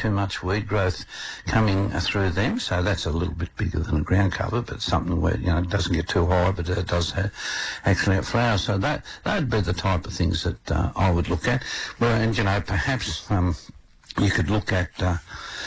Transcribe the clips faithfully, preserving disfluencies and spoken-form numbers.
too much weed growth coming through them. So that's a little bit bigger than a ground cover, but something where, you know, it doesn't get too high, but it does have actually have flowers. So that that'd be the type of things that uh, I would look at. Well, and, you know, perhaps um, you could look at, uh,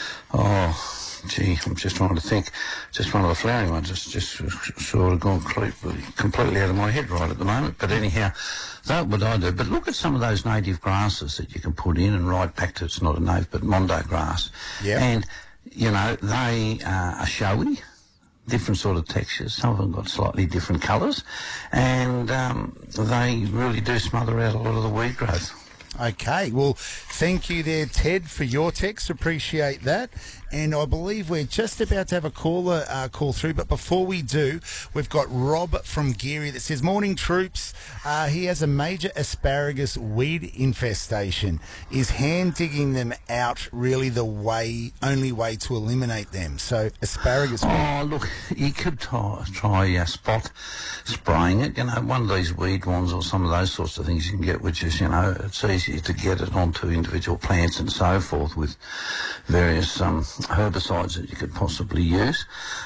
oh, gee, I'm just trying to think. Just one of the flowering ones. It's just sort of gone completely, completely out of my head right at the moment. But anyhow, that's what I do. But look at some of those native grasses that you can put in, and right back to, it's not a native, but mondo grass. Yeah. And, you know, they uh, are showy, different sort of textures. Some of them got slightly different colours. And um, they really do smother out a lot of the weed growth. Okay, well, thank you there, Ted, for your text. Appreciate that. And I believe we're just about to have a caller uh, call through. But before we do, we've got Rob from Geary that says, morning, troops. Uh, he has a major asparagus weed infestation. Is hand digging them out really the way, only way to eliminate them? So asparagus weed. Oh, look, you could try, try uh, spot spraying it. You know, one of these weed wands or some of those sorts of things you can get, which is, you know, it's easy to get it onto individual plants and so forth with various um, herbicides that you could possibly use.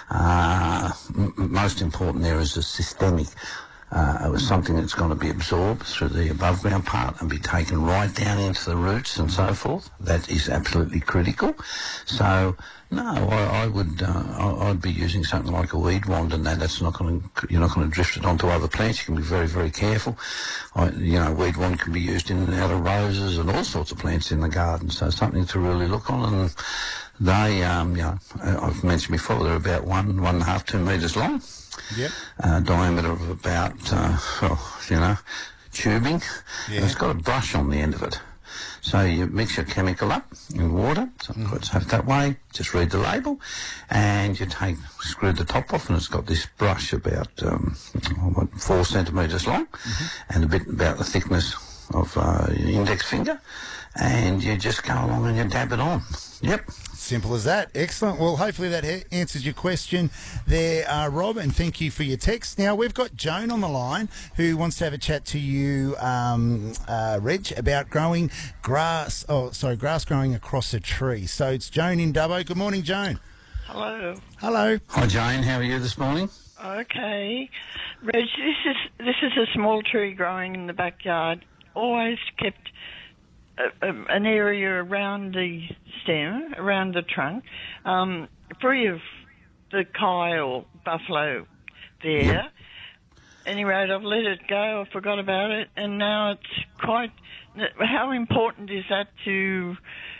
Uh, m- most important there is a systemic. Uh, it was something that's going to be absorbed through the above ground part and be taken right down into the roots and so forth. That is absolutely critical. So, no, I, I would, uh, I, I'd be using something like a weed wand, and that. That's not going to, you're not going to drift it onto other plants. You can be very, very careful. I, you know, weed wand can be used in and out of roses and all sorts of plants in the garden. So something to really look on. And they, um, you know, I've mentioned before, they're about one, one and a half, two metres long. Yep. Uh, diameter of about, uh, oh, you know, tubing. Yeah. And it's got a brush on the end of it. So you mix your chemical up in water, so Mm. it's have that way, just read the label, and you take, screw the top off, and it's got this brush about um, what, four centimetres long, Mm-hmm. and a bit about the thickness of uh, your index finger, and you just go along and you dab it on. Yep. Simple as that. Excellent. Well, hopefully that ha- answers your question there, uh, Rob, and thank you for your text. Now, we've got Joan on the line who wants to have a chat to you, um, uh, Reg, about growing grass, oh, sorry, grass growing across a tree. So it's Joan in Dubbo. Good morning, Joan. Hello. Hello. Hi, Jane. How are you this morning? Okay. Reg, this is this is a small tree growing in the backyard. Always kept a, a, an area around the stem, around the trunk, um, free of the Kai or buffalo there. Yep. Anyway, I've let it go. I forgot about it, and now it's quite. How important is that to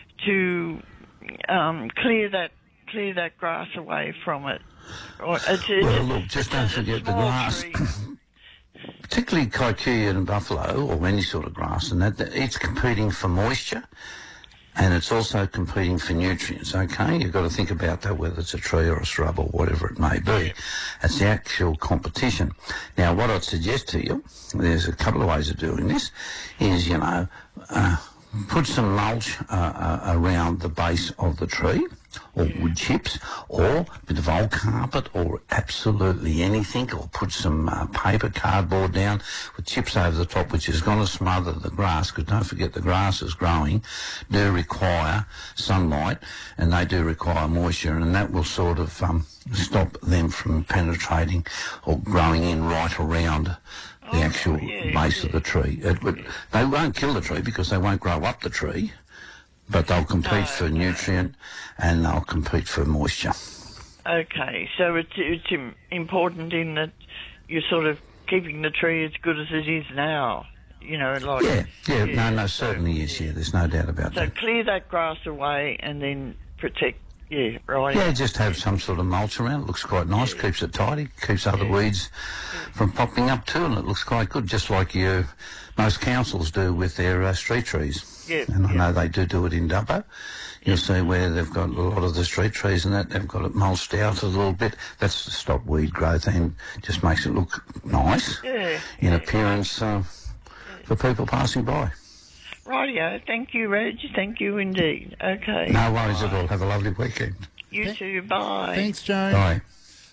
to um, clear that clear that grass away from it? Or it's, it's, Well, look, just don't it's a forget the small grass. tree. Particularly kikuyu and buffalo, or any sort of grass, and that, that it's competing for moisture, and it's also competing for nutrients, okay? You've got to think about that, whether it's a tree or a shrub or whatever it may be. It's the actual competition. Now, what I'd suggest to you, there's a couple of ways of doing this, is, you know, uh, put some mulch uh, uh, around the base of the tree, or wood chips, or a bit of old carpet, or absolutely anything, or put some uh, paper, cardboard down with chips over the top, which is going to smother the grass, because don't forget the grasses growing do require sunlight, and they do require moisture, and that will sort of um, stop them from penetrating or growing in right around the Oh, actual yeah, base yeah. of the tree. It would, they won't kill the tree because they won't grow up the tree, but they'll compete No, for no. nutrient and they'll compete for moisture. Okay, so it's it's im- important in that you're sort of keeping the tree as good as it is now. You know, like Yeah, yeah, no, no, so- certainly is, yeah, there's no doubt about So that. clear that grass away and then protect. Yeah, right. Yeah, just have some sort of mulch around. It looks quite nice, keeps it tidy, keeps other weeds from popping up too, and it looks quite good, just like you, most councils do with their uh, street trees. Yeah, And I yeah. know they do do it in Dubbo. You'll see where they've got a lot of the street trees and that, they've got it mulched out a little bit. That's to stop weed growth and just makes it look nice Yeah, in yeah. appearance uh, for people passing by. Rightio. Thank you, Reg. Thank you indeed. Okay. No worries at all. Have a lovely weekend. You too. Bye. Thanks, Joan. Bye.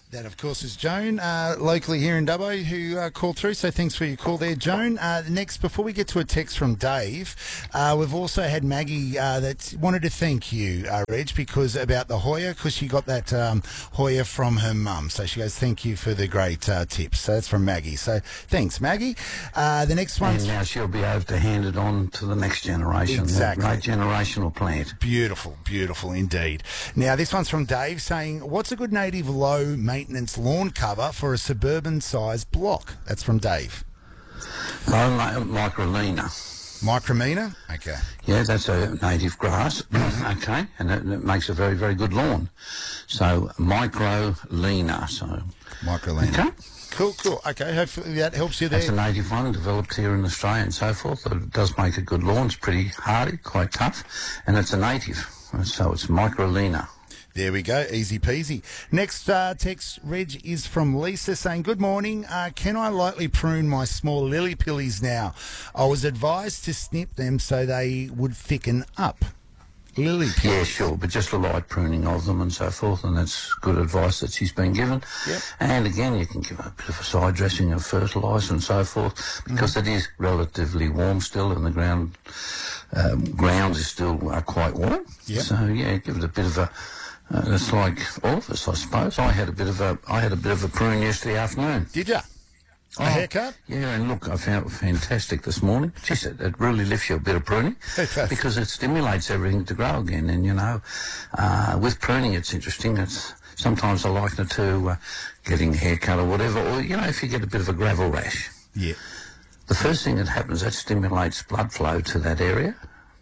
That, of course, is Joan, uh, locally here in Dubbo, who uh, called through. So thanks for your call there, Joan. Uh, next, before we get to a text from Dave, uh, we've also had Maggie uh, that wanted to thank you, uh, Reg, because about the Hoya, because she got that um, Hoya from her mum. So she goes, thank you for the great uh, tips. So that's from Maggie. So thanks, Maggie. Uh, the next one. And now she'll be able to hand it on to the next generation. Exactly. That great generational plant. Beautiful, beautiful indeed. Now, this one's from Dave saying, what's a good native low maintenance lawn cover for a suburban sized block? That's from Dave. Oh, Microlina. Micromina? Okay. Yeah, that's a native grass. Okay. And it, it makes a very, very good lawn. So, Microlina. So, Microlina. Okay. Cool, cool. Okay, hopefully that helps you there. That's a native one, developed here in Australia and so forth. It does make a good lawn. It's pretty hardy, quite tough, and it's a native. So it's Microlina. There we go, easy peasy. Next uh, text, Reg, is from Lisa saying, good morning. Uh, can I lightly prune my small lily pillies now? I was advised to snip them so they would thicken up. Lily pillies. Yeah, sure, but just a light pruning of them and so forth, and that's good advice that she's been given. Yep. And again, you can give a bit of a side dressing of fertiliser and so forth, because mm-hmm. it is relatively warm still, and the ground um, ground is still uh, quite warm. Yep. So yeah, give it a bit of a. Uh, it's like all of us, I suppose. I had a bit of a I had a bit of a prune yesterday afternoon. Did you? A Oh, haircut? Yeah, and look, I found it fantastic this morning. Just it, it really lifts you a bit of pruning It does. because it stimulates everything to grow again. And, you know, uh, with pruning, it's interesting. It's sometimes I liken it to uh, getting a haircut or whatever, or, you know, if you get a bit of a gravel rash. Yeah. The first thing that happens, that stimulates blood flow to that area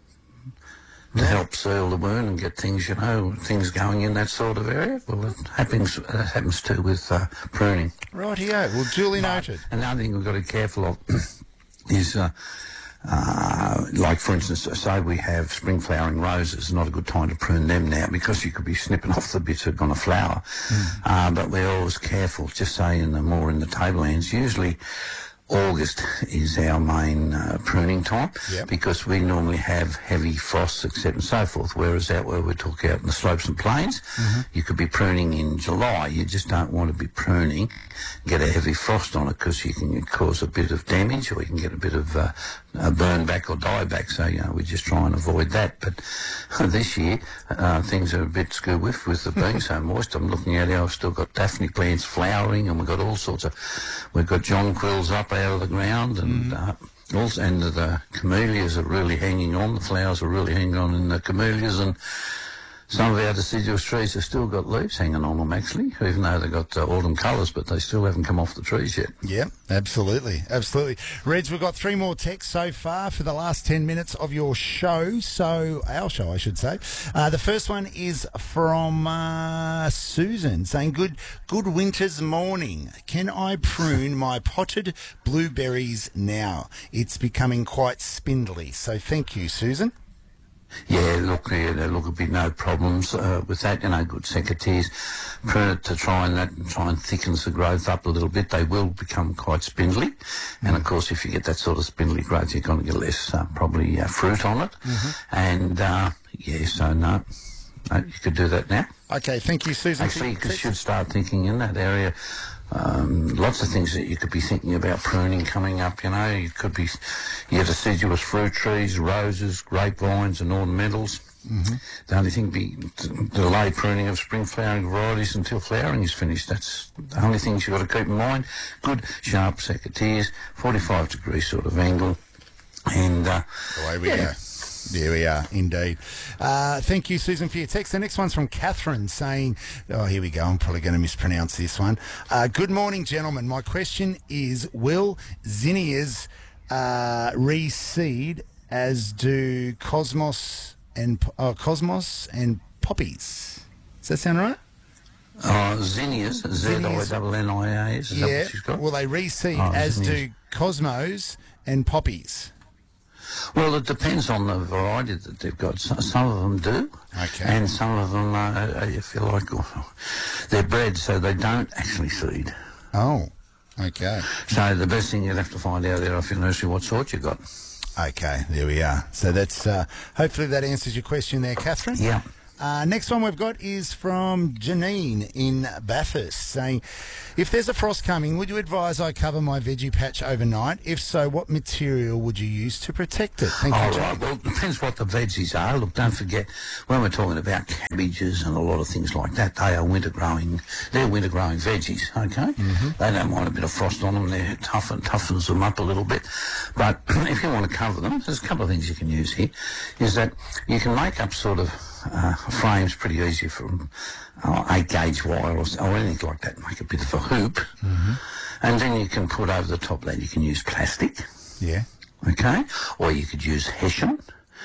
to help seal the wound and get things, you know, things going in that sort of area. Well, it happens, it happens too with uh, pruning. Rightio. Well, duly But noted. another thing we've got to be careful of is, uh, uh, like for instance, say we have spring flowering roses, not a good time to prune them now because you could be snipping off the bits that are going to flower. Mm. Uh, but we're always careful, just say in the more in the tablelands, usually August is our main uh, pruning time Yep. because we normally have heavy frosts, et cetera and so forth, whereas out where we talk out in the slopes and plains, mm-hmm. you could be pruning in July. You just don't want to be pruning, get a heavy frost on it because you can cause a bit of damage or you can get a bit of uh, uh, burn back or die back. So, you know, we just try and avoid that. But this year, uh, things are a bit screw whiff with the being so moist. I'm looking at it, I've still got daphne plants flowering and we've got all sorts of, we've got jonquils up out of the ground and mm. uh, also, and the camellias are really hanging on. The flowers are really hanging on in the camellias, and some of our deciduous trees have still got leaves hanging on them, actually, even though they've got uh, autumn colours, but they still haven't come off the trees yet. Yeah, absolutely, absolutely. Reg, we've got three more texts so far for the last ten minutes of your show, so our show, I should say. Uh, the first one is from uh, Susan saying, good, good winter's morning. Can I prune my potted blueberries now? It's becoming quite spindly, so thank you, Susan. Yeah, look, yeah, there look, be no problems uh, with that. You know, good secateurs, prune it to try and that try and thickens the growth up a little bit. They will become quite spindly, and of course, if you get that sort of spindly growth, you're going to get less uh, probably uh, fruit on it. Mm-hmm. And uh, yeah, so no, no, you could do that now. Okay, thank you, Susan. Actually, you should start thinking in that area. Um, lots of things that you could be thinking about pruning coming up, you know. You could be, your deciduous fruit trees, roses, grapevines and ornamentals. Mm-hmm. The only thing be delay pruning of spring flowering varieties until flowering is finished. That's the only things you've got to keep in mind. Good sharp secateurs, forty-five degree sort of angle. And uh, away we yeah. go. There we are, indeed. Uh, thank you, Susan, for your text. The next one's from Catherine saying, oh, here we go, I'm probably going to mispronounce this one. Uh, good morning, gentlemen. My question is, will zinnias uh, reseed as do cosmos and uh, cosmos and poppies? Does that sound right? Uh, zinnias, Z I N N I A S, is yeah. that what she's got? Will they reseed oh, as zinnias. do cosmos and poppies? Well, it depends on the variety that they've got. So, some of them do, okay. and some of them, uh, you feel like they're bred, so they don't actually seed. Oh, okay. So the best thing you'd have to find out there off your nursery what sort you got. Okay, there we are. So that's uh, hopefully that answers your question there, Catherine. Yeah. Uh, next one we've got is from Janine in Bathurst saying, if there's a frost coming, would you advise I cover my veggie patch overnight? If so, what material would you use to protect it? Thank Oh, you, Jane. right. Well, it depends what the veggies are. Look, don't forget, when we're talking about cabbages and a lot of things like that, they are winter growing, they're winter growing veggies, okay? Mm-hmm. They don't mind a bit of frost on them. They're tough and toughens them up a little bit. But if you want to cover them, there's a couple of things you can use here, is that you can make up sort of uh, frames pretty easy from uh, eight gauge wire or, or anything like that. Make a bit of a hoop. Mm-hmm. And then you can put over the top of that, you can use plastic. Yeah. Okay? Or you could use hessian,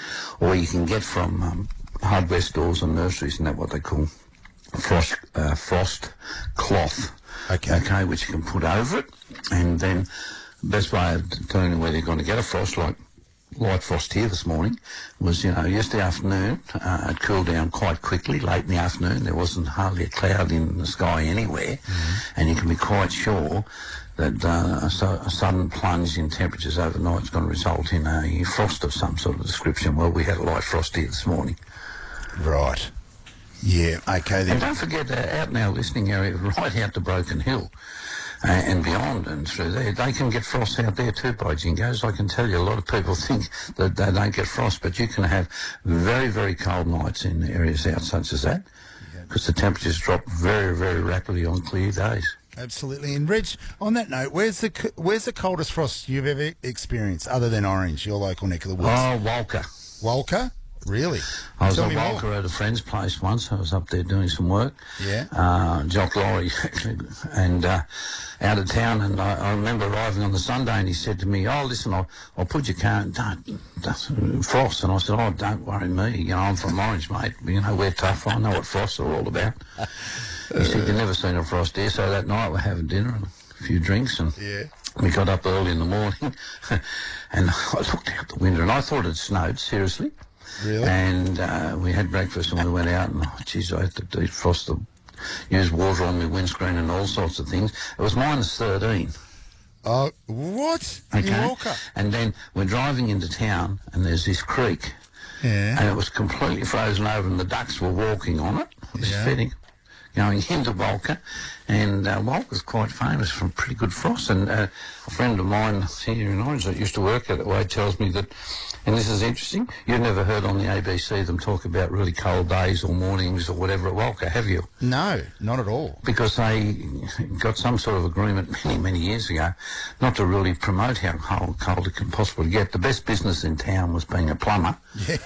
or you can get from um, hardware stores and nurseries and that what they call frost, uh, frost cloth. Okay. Okay, which you can put over it, and then the best way of determining whether you're going to get a frost, like light frost here this morning, was, you know, yesterday afternoon, uh, it cooled down quite quickly, late in the afternoon. There wasn't hardly a cloud in the sky anywhere, mm-hmm. and you can be quite sure that uh, a, su- a sudden plunge in temperatures overnight is going to result in a frost of some sort of description. Well, we had a light frost here this morning. Right. Yeah, okay then. And don't forget, uh, out in our listening area, right out to Broken Hill, Uh, and beyond and through there, they can get frost out there too, by jingoes. I can tell you, a lot of people think that they don't get frost, but you can have very, very cold nights in areas out such as that, because the temperatures drop very, very rapidly on clear days. Absolutely. And Reg, on that note, where's the c- where's the coldest frost you've ever experienced, other than Orange, your local neck of the woods? Oh, Walker. Walker? Really? I was Tell at me more. Walker at a friend's place once. I was up there doing some work. Yeah. Uh, Jock Laurie, actually, and uh, out of town. And I, I remember arriving on the Sunday, and he said to me, "Oh, listen, I'll, I'll put your car in don't, don't, frost." And I said, "Oh, don't worry me. You know, I'm from Orange, mate. You know, we're tough. I know what frosts are all about." He said, "You've never seen a frost here." So that night we're having dinner and a few drinks, and Yeah. we got up early in the morning, and I looked out the window, and I thought it snowed, seriously. Really? And uh, we had breakfast and we went out, and oh, geez, I had to defrost the, use water on my windscreen and all sorts of things. It was minus thirteen. Oh, what? Okay. In Walker? And then we're driving into town, and there's this creek, Yeah. and it was completely frozen over, and the ducks were walking on it. It was Yeah. fitting, going into Walker, and uh, Walker's quite famous for pretty good frost. And uh, a friend of mine here in Orange that used to work at it way tells me that, and this is interesting, you've never heard on the A B C them talk about really cold days or mornings or whatever at Walker, have you? No, not at all. Because they got some sort of agreement many, many years ago not to really promote how cold, cold it can possibly get. The best business in town was being a plumber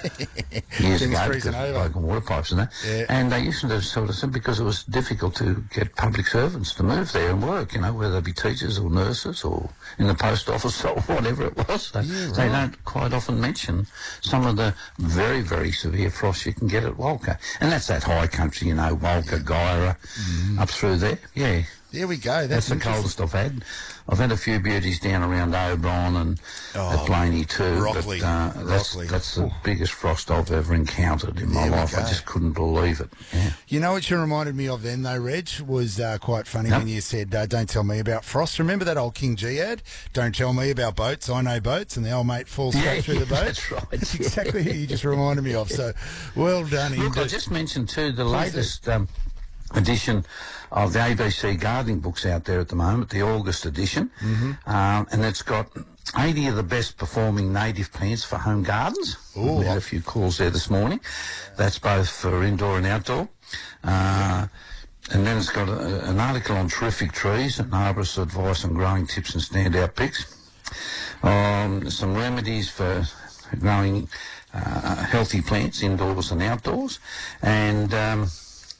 years Things ago, freezing because of over. broken water pipes and that. Yeah. And they used to sort of say, because it was difficult to get public servants to move there and work, you know, whether they be teachers or nurses or in the post office or whatever it was. They, Yeah, they right. don't quite often mention some of the very, very severe frost you can get at Walker. And that's that high country, you know, Walker, Gyra, up through there. Yeah. There we go. That's, That's the interesting. coldest I've had. I've had a few beauties down around Oberon and Oh, at Blaney too. Rockley. But, uh, that's, Rockley. that's the Ooh. biggest frost I've ever encountered in my There we life. I go. just couldn't believe it. Yeah. You know what you reminded me of then, though, Reg, was uh, quite funny Yep. when you said, uh, don't tell me about frost. Remember that old King G ad? Don't tell me about boats. I know boats. And the old mate falls straight through the boat. That's right. That's exactly who you just reminded me of. So, well done. Look, I indeed. just mentioned too the Please do. latest um, edition of the A B C gardening books out there at the moment, the August edition, mm-hmm. um, and it's got eighty of the best performing native plants for home gardens. Ooh. We had a few calls there this morning. That's both for indoor and outdoor. Uh, and then it's got a, an article on terrific trees, an arborist's advice on growing tips and standout picks. Um, some remedies for growing uh, healthy plants indoors and outdoors, and um,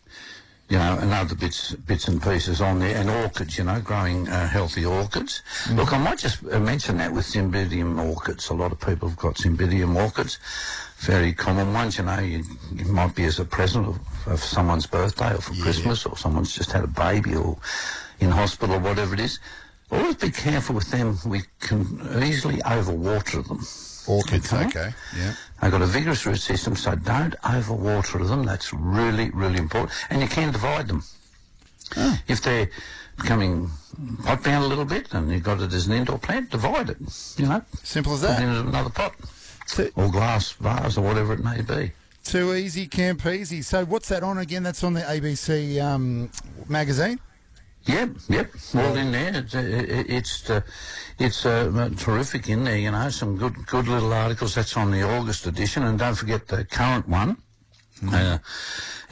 you know, and other bits bits and pieces on there, and orchids, you know, growing uh, healthy orchids. Mm. Look, I might just uh, mention that with Cymbidium orchids. A lot of people have got Cymbidium orchids, very common ones, you know. You, it might be as a present of, of someone's birthday or for Yeah. Christmas, or someone's just had a baby or in hospital or whatever it is. Always be careful with them. We can easily overwater them. Orchids, Okay. okay. Yeah. They've got a vigorous root system, so don't overwater them. That's really, really important. And you can divide them. Oh. If they're becoming pot bound a little bit and you've got it as an indoor plant, divide it, you know. Simple as Put it that. in another pot So, or glass vase or whatever it may be. Too easy, camp easy. So what's that on again? That's on the A B C um, magazine? Yep, yep, all in there. It's it, it's uh, it's uh, terrific in there. You know, some good good little articles. That's on the August edition, and don't forget the current one. Mm. Uh,